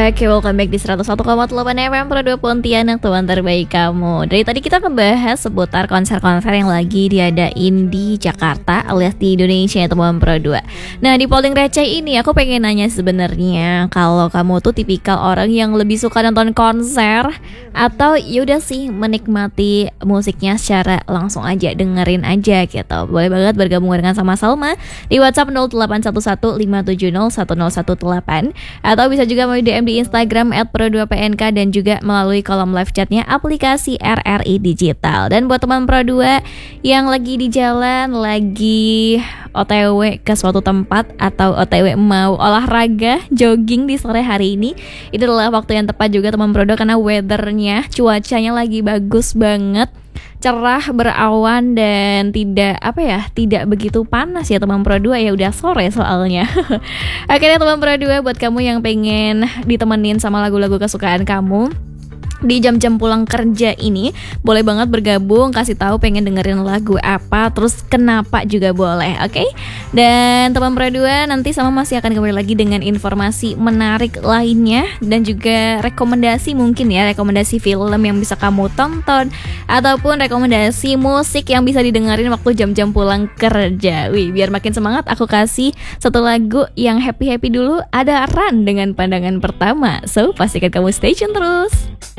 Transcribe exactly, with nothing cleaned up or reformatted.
Oke, welcome back di seratus satu koma delapan F M Pro dua Pontianak, teman terbaik kamu. Dari tadi kita ngebahas seputar konser-konser yang lagi diadain di Jakarta alias di Indonesia ya teman Pro dua. Nah, di polling receh ini aku pengen nanya sebenarnya, kalau kamu tuh tipikal orang yang lebih suka nonton konser atau yaudah sih menikmati musiknya secara langsung aja, dengerin aja gitu. Boleh banget bergabung dengan sama Salma di WhatsApp nol delapan satu satu lima tujuh nol satu nol satu delapan, atau bisa juga mau D M di Instagram et pro dua P N K dan juga melalui kolom live chatnya aplikasi R R I Digital. Dan buat teman Pro dua yang lagi di jalan, lagi O T W ke suatu tempat atau O T W mau olahraga, jogging di sore hari ini, itu adalah waktu yang tepat juga teman Pro dua karena weathernya, cuacanya lagi bagus banget, cerah, berawan, dan tidak apa ya tidak begitu panas ya teman Pro dua, ya udah sore soalnya. Akhirnya teman Pro dua, buat kamu yang pengen ditemenin sama lagu-lagu kesukaan kamu di jam-jam pulang kerja ini, boleh banget bergabung, kasih tahu pengen dengerin lagu apa, terus kenapa juga boleh, oke? Okay? Dan teman Pro dua nanti sama masih akan kembali lagi dengan informasi menarik lainnya dan juga rekomendasi, mungkin ya rekomendasi film yang bisa kamu tonton ataupun rekomendasi musik yang bisa didengerin waktu jam-jam pulang kerja. Wih, biar makin semangat aku kasih satu lagu yang happy-happy dulu, ada Run dengan Pandangan Pertama. So, pastikan kamu stay tune terus.